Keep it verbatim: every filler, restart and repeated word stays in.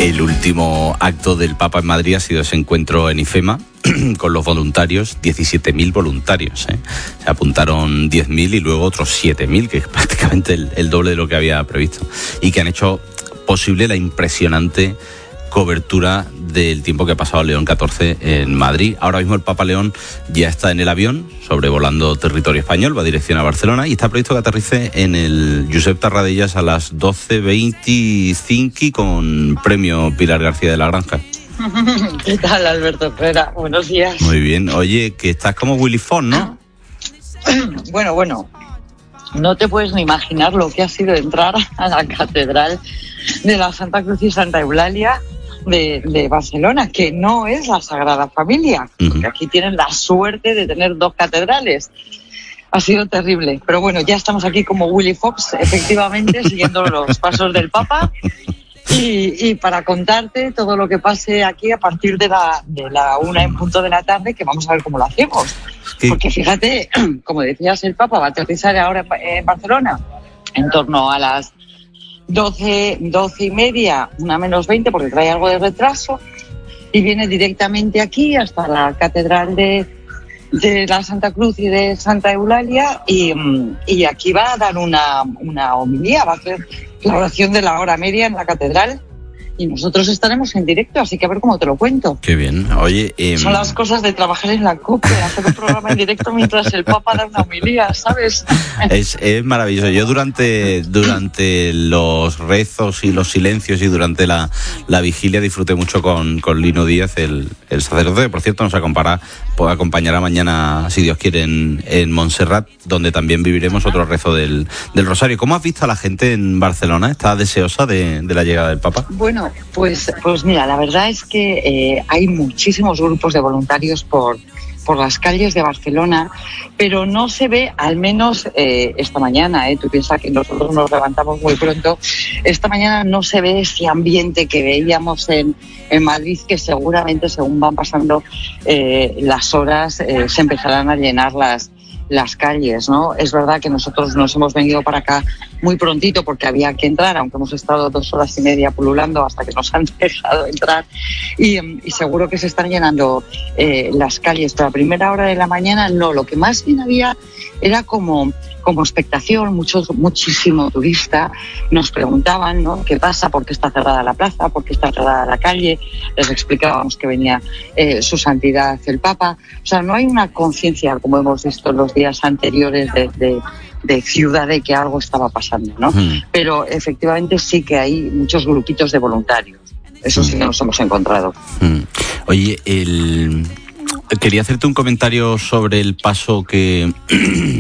El último acto del Papa en Madrid ha sido ese encuentro en IFEMA con los voluntarios, diecisiete mil voluntarios, ¿eh? Se apuntaron diez mil y luego otros siete mil, que es prácticamente el, el doble de lo que había previsto, y que han hecho posible la impresionante cobertura del tiempo que ha pasado León catorce en Madrid. Ahora mismo el Papa León ya está en el avión sobrevolando territorio español, va dirección a Barcelona y está previsto que aterrice en el Josep Tarradellas a las doce veinticinco con premio Pilar García de la Granja. ¿Qué tal, Alberto Herrera? Buenos días. Muy bien. Oye, que estás como Willy Fox, ¿no? Bueno, bueno. No te puedes ni imaginar lo que ha sido entrar a la Catedral de la Santa Cruz y Santa Eulalia de, de Barcelona, que no es la Sagrada Familia, uh-huh. porque aquí tienen la suerte de tener dos catedrales. Ha sido terrible, pero bueno, ya estamos aquí como Willy Fox, efectivamente, siguiendo los pasos del Papa, y, y para contarte todo lo que pase aquí a partir de la, de la una en punto de la tarde, que vamos a ver cómo lo hacemos. Sí. Porque fíjate, como decías, el Papa va a aterrizar ahora en Barcelona en torno a las doce, doce y media, una menos veinte, porque trae algo de retraso, y viene directamente aquí hasta la Catedral de, de la Santa Cruz y de Santa Eulalia, y, y aquí va a dar una, una homilía, va a hacer la oración de la hora media en la Catedral, y nosotros estaremos en directo, así que a ver cómo te lo cuento. Qué bien. Oye, eh... son las cosas de trabajar en la COPE, hacer un programa en directo mientras el Papa da una homilía, ¿sabes? Es, es maravilloso. Yo durante durante los rezos y los silencios y durante la, la vigilia disfruté mucho con, con Lino Díaz, el, el sacerdote, que por cierto nos acompañará, pues, acompañará mañana, si Dios quiere, en, en Montserrat, donde también viviremos otro rezo del, del Rosario. ¿Cómo has visto a la gente en Barcelona? ¿Está deseosa de, de la llegada del Papa? Bueno, pues, pues mira, la verdad es que eh, hay muchísimos grupos de voluntarios por, por las calles de Barcelona, pero no se ve, al menos eh, esta mañana, eh, tú piensas que nosotros nos levantamos muy pronto, esta mañana no se ve ese ambiente que veíamos en, en Madrid, que seguramente según van pasando eh, las horas eh, se empezarán a llenar las las calles, ¿no? Es verdad que nosotros nos hemos venido para acá muy prontito porque había que entrar, aunque hemos estado dos horas y media pululando hasta que nos han dejado entrar, y, y seguro que se están llenando eh, las calles, pero a primera hora de la mañana no. Lo que más bien había era como, como expectación, muchos, muchísimo turista, nos preguntaban, ¿no?, qué pasa, por qué está cerrada la plaza, por qué está cerrada la calle, les explicábamos que venía eh, su santidad el Papa. O sea, no hay una conciencia, como hemos visto en los días anteriores, de, de, de ciudad, de que algo estaba pasando, ¿no? Uh-huh. Pero efectivamente sí que hay muchos grupitos de voluntarios. Eso sí que nos hemos encontrado. Uh-huh. Oye, el... quería hacerte un comentario sobre el paso que